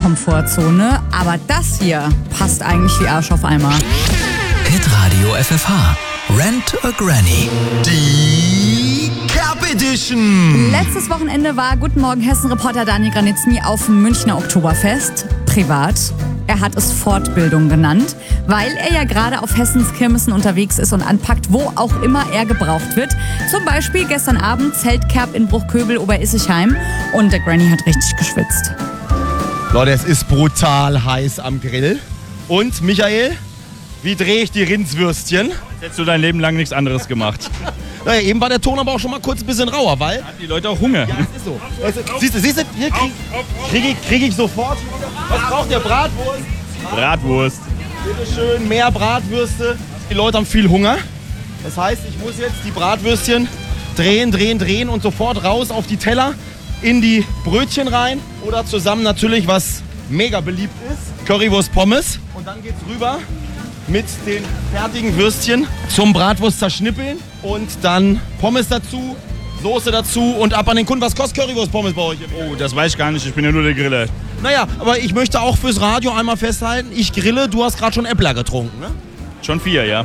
Komfortzone, aber das hier passt eigentlich wie Arsch auf Eimer. Hitradio FFH. Rent a Granny. Die Kerb Edition. Letztes Wochenende war Guten Morgen Hessen-Reporter Daniel Granitzny auf dem Münchner Oktoberfest. Privat. Er hat es Fortbildung genannt, weil er ja gerade auf Hessens Kirmessen unterwegs ist und anpackt, wo auch immer er gebraucht wird. Zum Beispiel gestern Abend Zeltkerb in Bruchköbel, Oberissigheim. Und der Granny hat richtig geschwitzt. Leute, es ist brutal heiß am Grill. Und Michael, wie drehe ich die Rindswürstchen? Hättest du dein Leben lang nichts anderes gemacht. Naja, eben war der Ton aber auch schon mal kurz ein bisschen rauer, weil... Hat die Leute auch Hunger. Ja, es ist so. Siehst du, hier krieg ich sofort. Was braucht der? Bratwurst? Bratwurst. Bitte schön, mehr Bratwürste. Die Leute haben viel Hunger. Das heißt, ich muss jetzt die Bratwürstchen drehen und sofort raus auf die Teller, in die Brötchen rein oder zusammen natürlich, was mega beliebt ist, Currywurst Pommes. Und dann geht's rüber mit den fertigen Würstchen zum Bratwurst zerschnippeln und dann Pommes dazu, Soße dazu und ab an den Kunden. Was kostet Currywurst Pommes bei euch? Oh, das weiß ich gar nicht, ich bin ja nur der Griller. Naja, aber ich möchte auch fürs Radio einmal festhalten, ich grille, du hast gerade schon Äppler getrunken, ne? Schon 4, ja.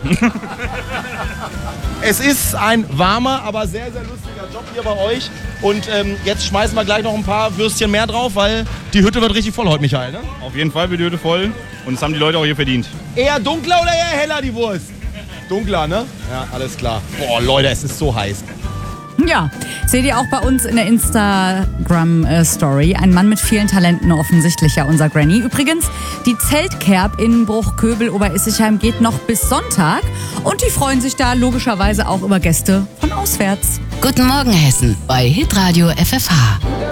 Es ist ein warmer, aber sehr, sehr lustiger Job hier bei euch. Und jetzt schmeißen wir gleich noch ein paar Würstchen mehr drauf, weil die Hütte wird richtig voll heute, Michael, ne? Auf jeden Fall wird die Hütte voll und das haben die Leute auch hier verdient. Eher dunkler oder eher heller die Wurst? Dunkler, ne? Ja, alles klar. Boah, Leute, es ist so heiß. Ja, seht ihr auch bei uns in der Instagram-Story. Ein Mann mit vielen Talenten, offensichtlich ja unser Granny. Übrigens, die Zeltkerb in Bruchköbel, Oberissigheim geht noch bis Sonntag. Und die freuen sich da logischerweise auch über Gäste von auswärts. Guten Morgen Hessen bei Hitradio FFH.